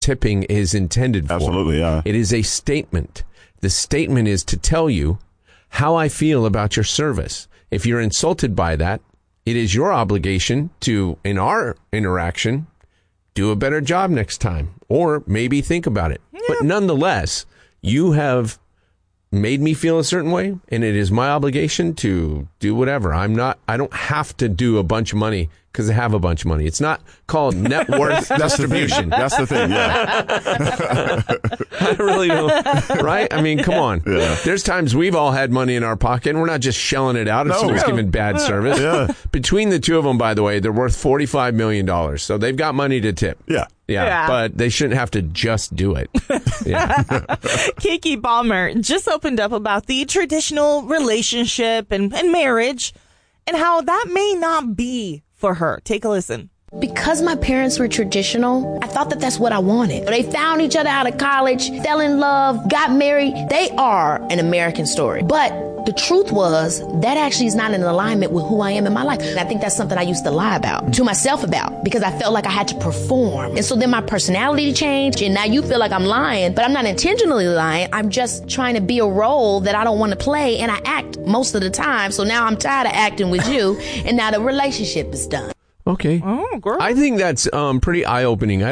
tipping is intended for. Absolutely, yeah. It is a statement. The statement is to tell you how I feel about your service. If you're insulted by that, it is your obligation to, in our interaction, do a better job next time, or maybe think about it. Yeah. But nonetheless, you have made me feel a certain way, and it is my obligation to do whatever. I don't have to do a bunch of money because I have a bunch of money. It's not called net worth distribution. That's the thing, yeah. I really don't, right? I mean, come on. Yeah. There's times we've all had money in our pocket, and we're not just shelling it out if someone's giving bad service. Yeah. Between the two of them, by the way, they're worth $45 million, so they've got money to tip. Yeah, but they shouldn't have to just do it. Yeah. Kiki Palmer just opened up about the traditional relationship and marriage and how that may not be for her. Take a listen. Because my parents were traditional, I thought that that's what I wanted. They found each other out of college, fell in love, got married. They are an American story. But the truth was that actually is not in alignment with who I am in my life. And I think that's something I used to lie about, to myself about, because I felt like I had to perform. And so then my personality changed, and now you feel like I'm lying, but I'm not intentionally lying. I'm just trying to be a role that I don't want to play, and I act most of the time. So now I'm tired of acting with you, and now the relationship is done. Okay. Oh, girl. I think that's pretty eye-opening.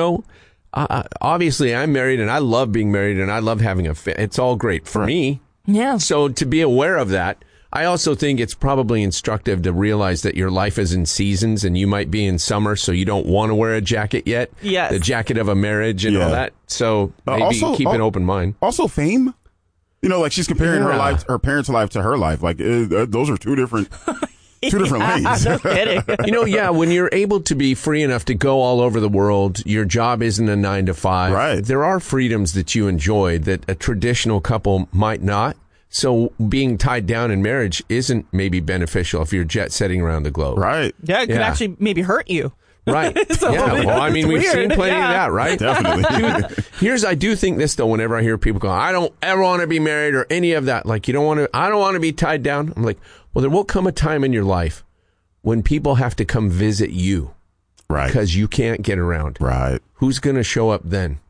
Obviously I'm married and I love being married and I love having it's all great for me. Yeah. So to be aware of that, I also think it's probably instructive to realize that your life is in seasons and you might be in summer, so you don't want to wear a jacket yet. Yes. The jacket of a marriage and all that. So maybe keep an open mind. Also fame. Like she's comparing her parents' life to her life. Like those are two different lanes. No kidding. When you're able to be free enough to go all over the world, your job isn't a 9 to 5. Right. There are freedoms that you enjoy that a traditional couple might not. So being tied down in marriage isn't maybe beneficial if you're jet setting around the globe. Right. Yeah, it could actually maybe hurt you. Right. We've seen plenty of that, right? Definitely. I do think this, though, whenever I hear people go, I don't ever want to be married or any of that. Like, I don't want to be tied down. I'm like, well, there will come a time in your life when people have to come visit you. Right. Because you can't get around. Right. Who's going to show up then?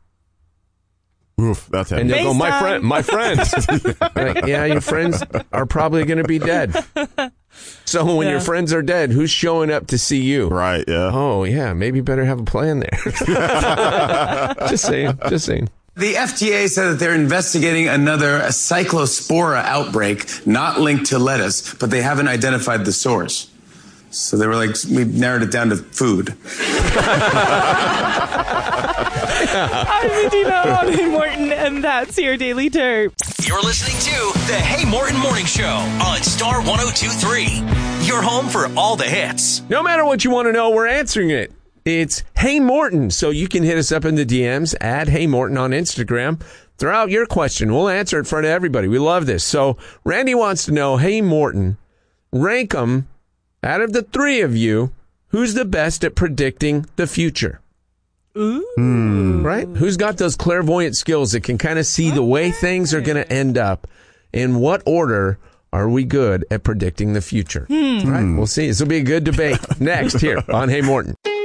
Oof, that's heavy. And they'll go, my friends. Like, yeah, your friends are probably going to be dead. So when your friends are dead, who's showing up to see you? Right, yeah. Oh, yeah, maybe better have a plan there. Just saying. The FDA said that they're investigating another cyclospora outbreak not linked to lettuce, but they haven't identified the source. So they were like, we narrowed it down to food. I'm Medina on Hey Morton, and that's your Daily Terp. You're listening to the Hey Morton Morning Show on Star 102.3. Your home for all the hits. No matter what you want to know, we're answering it. It's Hey Morton. So you can hit us up in the DMs at Hey Morton on Instagram. Throw out your question. We'll answer it in front of everybody. We love this. So Randy wants to know, Hey Morton, rank them out of the three of you, who's the best at predicting the future? Ooh. Right? Who's got those clairvoyant skills that can kind of see the way things are going to end up? In what order are we good at predicting the future? Right? We'll see. This will be a good debate next here on Hey Morton.